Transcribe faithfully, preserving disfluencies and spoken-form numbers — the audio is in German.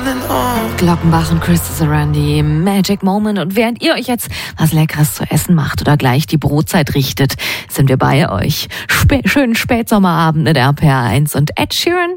Glockenbach und Chris Sarandi, Magic Moment. Und während ihr euch jetzt was Leckeres zu essen macht oder gleich die Brotzeit richtet, sind wir bei euch. Spä- schönen Spätsommerabend mit R P R eins und Ed Sheeran.